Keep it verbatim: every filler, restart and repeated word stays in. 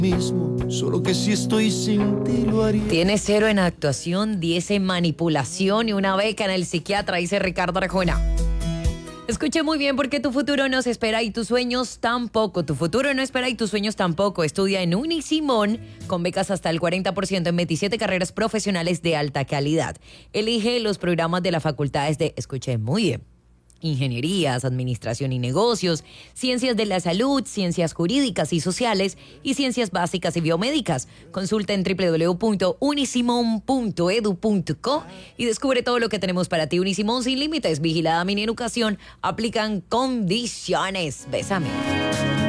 mismo, solo que si estoy sin ti lo haría. Tiene cero en actuación, diez en manipulación y una beca en el psiquiatra, dice Ricardo Arjona. Escuche muy bien porque tu futuro no se espera y tus sueños tampoco. Tu futuro no espera y tus sueños tampoco. Estudia en Unisimón con becas hasta el cuarenta por ciento en veintisiete carreras profesionales de alta calidad. Elige los programas de las facultades de, escuche muy bien, ingenierías, administración y negocios, ciencias de la salud, ciencias jurídicas y sociales y ciencias básicas y biomédicas. Consulta en doble u doble u doble u punto unisimon punto edu punto co y descubre todo lo que tenemos para ti. Unisimón sin límites, vigilada Mineducación, aplican condiciones. Bésame.